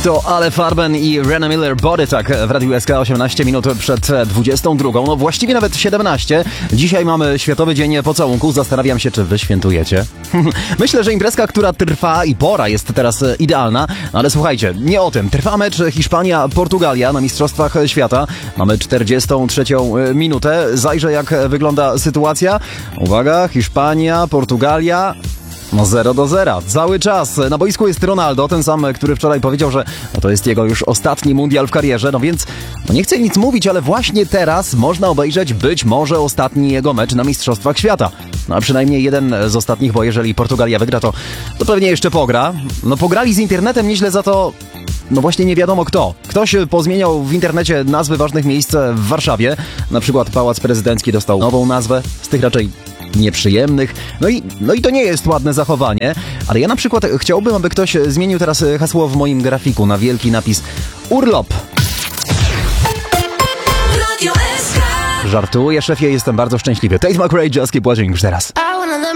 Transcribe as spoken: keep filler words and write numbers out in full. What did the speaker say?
To Ale Farben i Rena Miller Body Talk w Radiu S K osiemnaście minut przed dwudziestą drugą. No właściwie nawet siedemnaście. Dzisiaj mamy Światowy Dzień Pocałunku. Zastanawiam się, czy wy świętujecie. Myślę, że imprezka, która trwa i pora jest teraz idealna. Ale słuchajcie, nie o tym. Trwa mecz Hiszpania-Portugalia na Mistrzostwach Świata. Mamy czterdziestą trzecią minutę. Zajrzę, jak wygląda sytuacja. Uwaga, Hiszpania, Portugalia... No zero do zera. Cały czas. Na boisku jest Ronaldo, ten sam, który wczoraj powiedział, że no to jest jego już ostatni mundial w karierze, no więc no nie chcę nic mówić, ale właśnie teraz można obejrzeć być może ostatni jego mecz na Mistrzostwach Świata. No a przynajmniej jeden z ostatnich, bo jeżeli Portugalia wygra, to, to pewnie jeszcze pogra. No pograli z internetem nieźle, za to no właśnie nie wiadomo kto. Ktoś pozmieniał w internecie nazwy ważnych miejsc w Warszawie. Na przykład Pałac Prezydencki dostał nową nazwę, z tych raczej nieprzyjemnych. No i, no i to nie jest ładne zachowanie, ale ja na przykład chciałbym, aby ktoś zmienił teraz hasło w moim grafiku na wielki napis urlop. Żartuję, szefie, jestem bardzo szczęśliwy. Tate McRae, Just Keep Watching już teraz.